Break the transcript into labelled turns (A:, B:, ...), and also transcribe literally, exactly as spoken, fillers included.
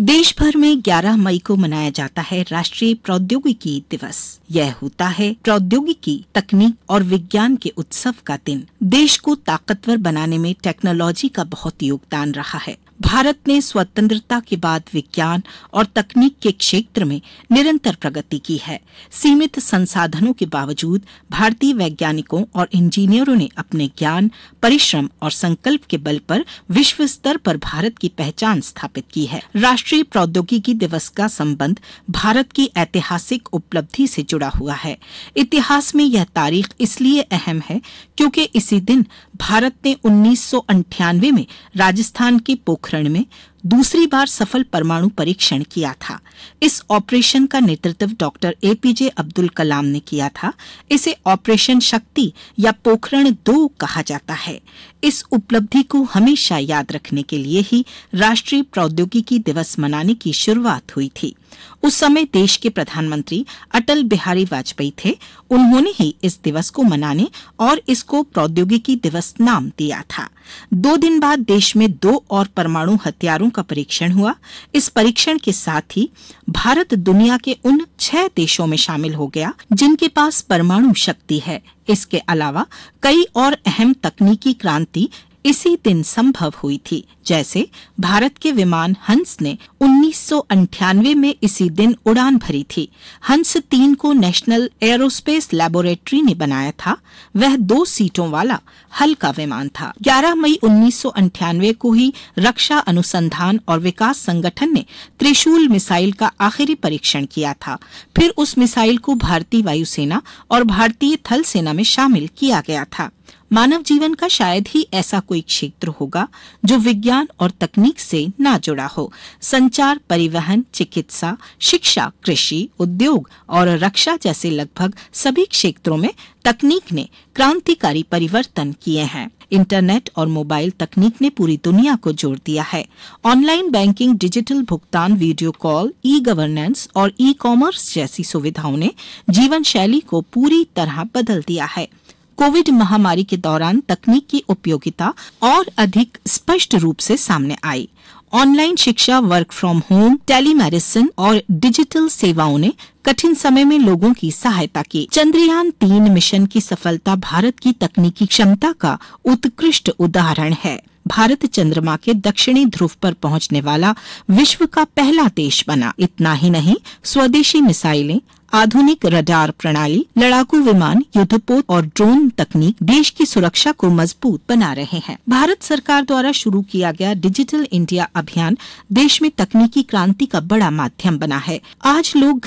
A: देश भर में ग्यारह मई को मनाया जाता है राष्ट्रीय प्रौद्योगिकी दिवस। यह होता है प्रौद्योगिकी, तकनीक और विज्ञान के उत्सव का दिन। देश को ताकतवर बनाने में टेक्नोलॉजी का बहुत योगदान रहा है। भारत ने स्वतंत्रता के बाद विज्ञान और तकनीक के क्षेत्र में निरंतर प्रगति की है। सीमित संसाधनों के बावजूद भारतीय वैज्ञानिकों और इंजीनियरों ने अपने ज्ञान, परिश्रम और संकल्प के बल पर विश्व स्तर पर भारत की पहचान स्थापित की है। राष्ट्रीय प्रौद्योगिकी दिवस का संबंध भारत की ऐतिहासिक उपलब्धि से जुड़ा हुआ है। इतिहास में यह तारीख इसलिए अहम है क्योंकि इसी दिन भारत ने उन्नीस सौ अंठानवे में राजस्थान के पोखरण में दूसरी बार सफल परमाणु परीक्षण किया था। इस ऑपरेशन का नेतृत्व डॉक्टर एपीजे अब्दुल कलाम ने किया था। इसे ऑपरेशन शक्ति या पोखरण दो कहा जाता है। इस उपलब्धि को हमेशा याद रखने के लिए ही राष्ट्रीय प्रौद्योगिकी दिवस मनाने की शुरुआत हुई थी। उस समय देश के प्रधानमंत्री अटल बिहारी वाजपेयी थे। उन्होंने ही इस दिवस को मनाने और इसको प्रौद्योगिकी दिवस नाम दिया था। दो दिन बाद देश में दो और परमाणु हथियारों का परीक्षण हुआ। इस परीक्षण के साथ ही भारत दुनिया के उन छह देशों में शामिल हो गया जिनके पास परमाणु शक्ति है। इसके अलावा कई और अहम तकनीकी क्रांति इसी दिन संभव हुई थी। जैसे भारत के विमान हंस ने उन्नीस सौ अंठानवे में इसी दिन उड़ान भरी थी। हंस तीन को नेशनल एयरोस्पेस लैबोरेटरी ने बनाया था। वह दो सीटों वाला हल्का विमान था। ग्यारह मई उन्नीस सौ अंठानवे को ही रक्षा अनुसंधान और विकास संगठन ने त्रिशूल मिसाइल का आखिरी परीक्षण किया था। फिर उस मिसाइल को भारतीय वायुसेना और भारतीय थल सेना में शामिल किया गया था। मानव जीवन का शायद ही ऐसा कोई क्षेत्र होगा जो विज्ञान और तकनीक से ना जुड़ा हो। संचार, परिवहन, चिकित्सा, शिक्षा, कृषि, उद्योग और रक्षा जैसे लगभग सभी क्षेत्रों में तकनीक ने क्रांतिकारी परिवर्तन किए हैं। इंटरनेट और मोबाइल तकनीक ने पूरी दुनिया को जोड़ दिया है। ऑनलाइन बैंकिंग, डिजिटल भुगतान, वीडियो कॉल, ई गवर्नेंस और ई कॉमर्स जैसी सुविधाओं ने जीवन शैली को पूरी तरह बदल दिया है। कोविड महामारी के दौरान तकनीक की उपयोगिता और अधिक स्पष्ट रूप से सामने आई। ऑनलाइन शिक्षा, वर्क फ्रॉम होम, टेलीमेडिसिन और डिजिटल सेवाओं ने कठिन समय में लोगों की सहायता की। चंद्रयान तीन मिशन की सफलता भारत की तकनीकी क्षमता का उत्कृष्ट उदाहरण है। भारत चंद्रमा के दक्षिणी ध्रुव पर पहुंचने वाला विश्व का पहला देश बना। इतना ही नहीं, स्वदेशी मिसाइलें, आधुनिक रडार प्रणाली, लड़ाकू विमान, युद्धपोत और ड्रोन तकनीक देश की सुरक्षा को मजबूत बना रहे हैं। भारत सरकार द्वारा शुरू किया गया डिजिटल इंडिया अभियान देश में तकनीकी क्रांति का बड़ा माध्यम बना है। आज लोग